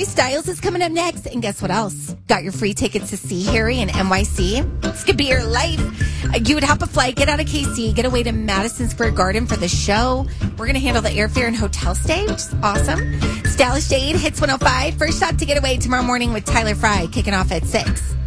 Harry Styles is coming up next. And guess what else? Got your free tickets to see Harry in NYC? This could be your life. You would hop a flight, get out of KC, get away to Madison Square Garden for the show. We're going to handle the airfare and hotel stay, which is awesome. Stylish Jade, Hits 105. First shot to get away tomorrow morning with Tyler Fry, kicking off at 6.